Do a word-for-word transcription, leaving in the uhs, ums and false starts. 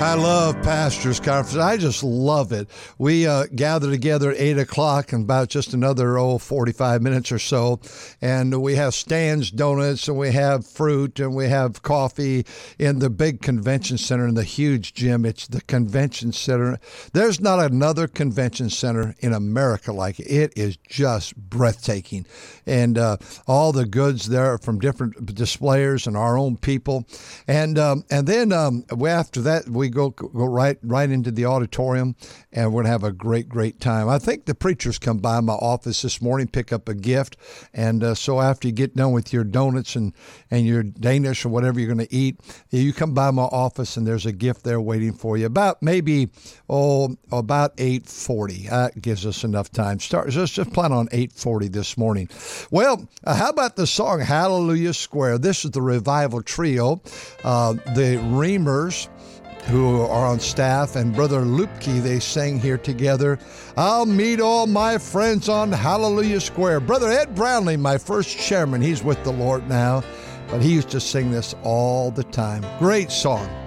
I love Pastors Conference. I just love it. We uh, gather together at eight o'clock in about just another, oh, forty-five minutes or so. And we have Stan's Donuts, and we have fruit, and we have coffee in the big convention center in the huge gym. It's the convention center. There's not another convention center in America like it. It is just breathtaking. And uh, all the goods there are from different displayers and our own people. And um, and then um, we, after that, we go go right right into the auditorium, and we're going to have a great, great time. I think the preachers come by my office this morning, pick up a gift, and uh, so after you get done with your donuts and, and your Danish or whatever you're going to eat, you come by my office, and there's a gift there waiting for you. About maybe, oh, about eight forty. That gives us enough time. Start just, just plan on eight forty this morning. Well, uh, how about the song Hallelujah Square? This is the Revival Trio, uh, the Reamers, who are on staff, and Brother Lupke, they sang here together. I'll meet all my friends on Hallelujah Square. Brother Ed Brownlee, my first chairman, he's with the Lord now, but he used to sing this all the time. Great song.